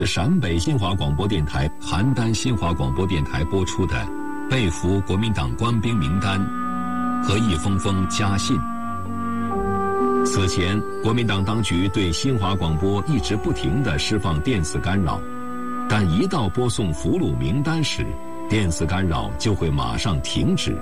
陕北新华广播电台、邯郸新华广播电台播出的被俘国民党官兵名单和一封封家信。此前，国民党当局对新华广播一直不停地释放电磁干扰，但一到播送俘虏名单时，电磁干扰就会马上停止。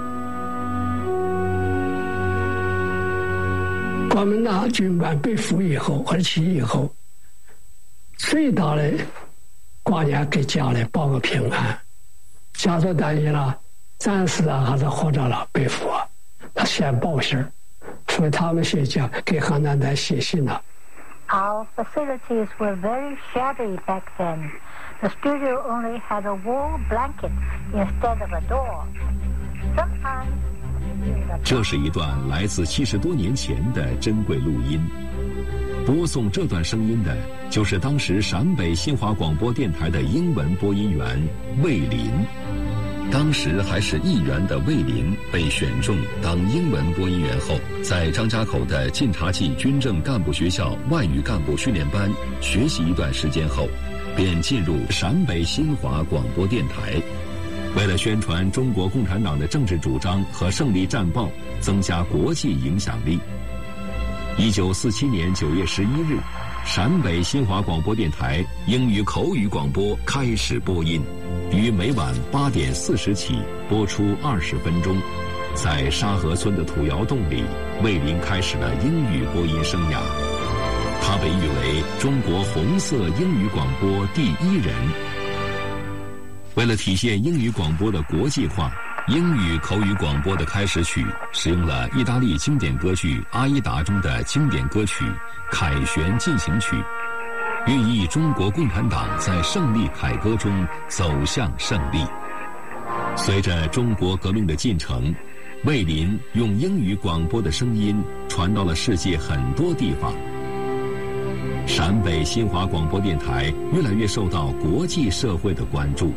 国民党军官被俘以后，而起以后，最大的挂念给家里报个平安。家属担心了，战死了还是活着了被俘啊，他先报信儿。所以他们写讲给邯郸台写信了。 Our facilities were very shabby back then. The studio only had a wool blanket instead of a door. Sometimes. 这是一段来自70多年前的珍贵录音。播送这段声音的就是当时陕北新华广播电台的英文播音员魏林。当时还是议员的魏林被选中当英文播音员后，在张家口的晋察冀军政干部学校外语干部训练班学习一段时间后，便进入陕北新华广播电台。为了宣传中国共产党的政治主张和胜利战报，增加国际影响力。1947年9月11日，陕北新华广播电台英语口语广播开始播音，于每晚8点40起播出20分钟。在沙河村的土窑洞里，魏林开始了英语播音生涯。他被誉为中国红色英语广播第一人。为了体现英语广播的国际化，英语口语广播的开始曲使用了意大利经典歌剧《阿依达》中的经典歌曲《凯旋进行曲》，寓意中国共产党在胜利凯歌中走向胜利。随着中国革命的进程，魏林用英语广播的声音传到了世界很多地方。陕北新华广播电台越来越受到国际社会的关注。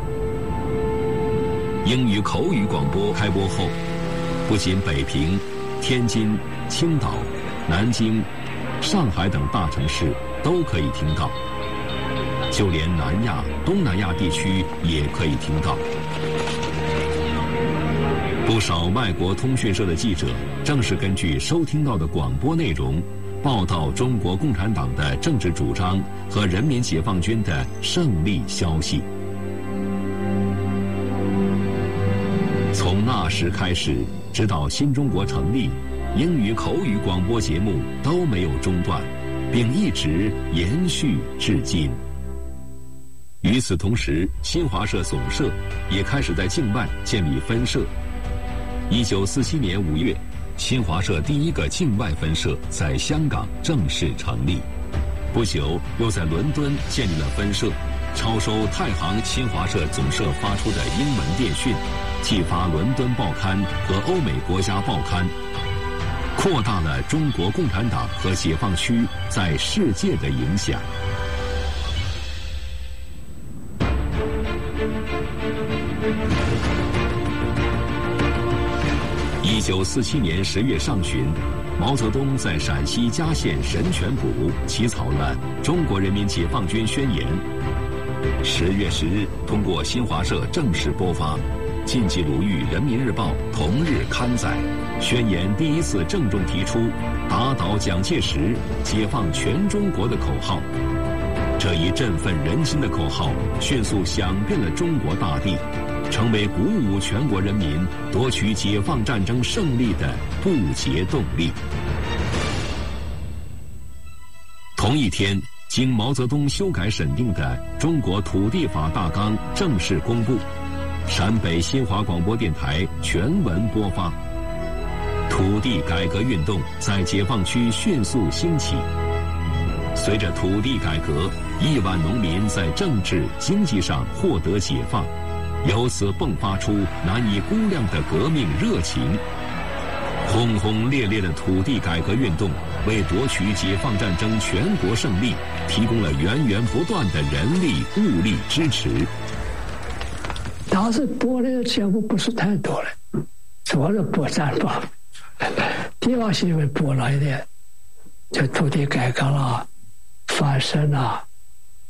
英语口语广播开播后，不仅北平、天津、青岛、南京、上海等大城市都可以听到，就连南亚、东南亚地区也可以听到。不少外国通讯社的记者正是根据收听到的广播内容，报道中国共产党的政治主张和人民解放军的胜利消息。从那时开始，直到新中国成立，英语口语广播节目都没有中断，并一直延续至今。与此同时，新华社总社也开始在境外建立分社。1947年5月，新华社第一个境外分社在香港正式成立，不久又在伦敦建立了分社，抄收太行新华社总社发出的英文电讯，寄发伦敦报刊和欧美国家报刊，扩大了中国共产党和解放区在世界的影响。1947年10月上旬，毛泽东在陕西嘉县神泉谷起草了《中国人民解放军宣言》。10月10日，通过新华社正式播发，晋冀鲁豫人民日报同日刊载，宣言第一次郑重提出打倒蒋介石、解放全中国的口号。这一振奋人心的口号迅速响遍了中国大地，成为鼓舞全国人民夺取解放战争胜利的不竭动力。同一天，经毛泽东修改审定的《中国土地法大纲》正式公布，陕北新华广播电台全文播发。土地改革运动在解放区迅速兴起。随着土地改革，亿万农民在政治、经济上获得解放，由此迸发出难以估量的革命热情。轰轰烈烈的土地改革运动为夺取解放战争全国胜利提供了源源不断的人力物力支持。 当时播的节目不是太多了，主要是播战报，地方新闻播了一点，就土地改革啦、翻身啦、